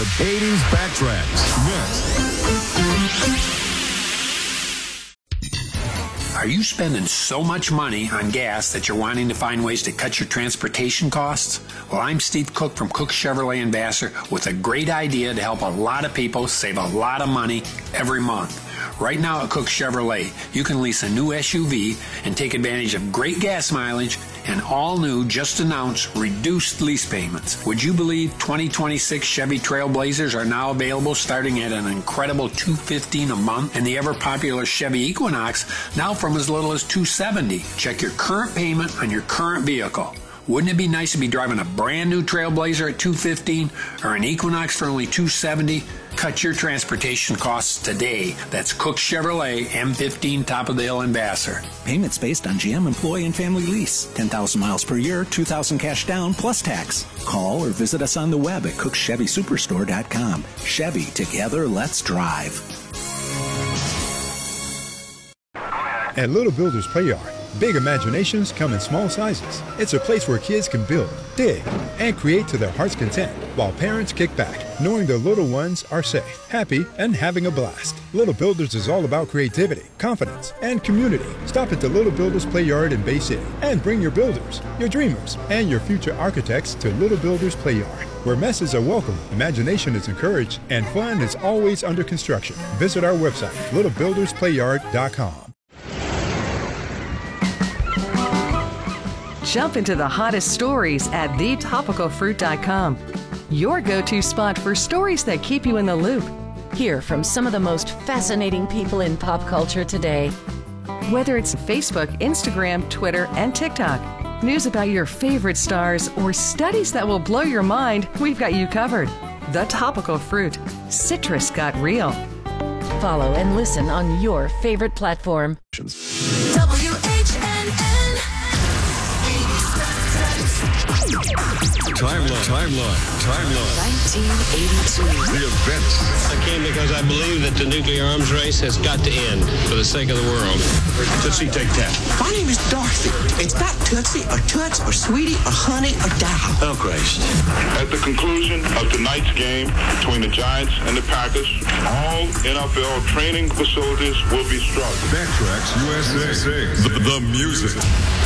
80s Backtracks. Next. Are you spending so much money on gas that you're wanting to find ways to cut your transportation costs? Well, I'm Steve Cook from Cook Chevrolet in Vassar with a great idea to help a lot of people save a lot of money every month. Right now at Cook Chevrolet, you can lease a new SUV and take advantage of great gas mileage and all new, just announced, reduced lease payments. Would you believe 2026 Chevy Trailblazers are now available starting at an incredible $215 a month, and the ever-popular Chevy Equinox now from as little as $270. Check your current payment on your current vehicle. Wouldn't it be nice to be driving a brand new Trailblazer at $215 or an Equinox for only $270? Cut your transportation costs today. That's Cook Chevrolet, M15, top of the hill in Vassar. Payments based on GM employee and family lease. 10,000 miles per year, $2,000 cash down plus tax. Call or visit us on the web at cookchevysuperstore.com. Chevy, together, let's drive. At Little Builders Play Yard, big imaginations come in small sizes. It's a place where kids can build, dig, and create to their heart's content, while parents kick back, knowing their little ones are safe, happy, and having a blast. Little Builders is all about creativity, confidence, and community. Stop at the Little Builders Play Yard in Bay City and bring your builders, your dreamers, and your future architects to Little Builders Play Yard, where messes are welcome, imagination is encouraged, and fun is always under construction. Visit our website, littlebuildersplayyard.com. Jump into the hottest stories at thetopicalfruit.com. Your go-to spot for stories that keep you in the loop. Hear from some of the most fascinating people in pop culture today. Whether it's Facebook, Instagram, Twitter, and TikTok, news about your favorite stars, or studies that will blow your mind, we've got you covered. The Topical Fruit. Citrus got real. Follow and listen on your favorite platform. Timeline. 1982. The events. I came because I believe that the nuclear arms race has got to end for the sake of the world. Tootsie, take 10. My name is Dorothy. It's not Tootsie or Toots or Sweetie or Honey or Dow. Oh, Christ. At the conclusion of tonight's game between the Giants and the Packers, all NFL training facilities will be struck. Backtracks USA. The music.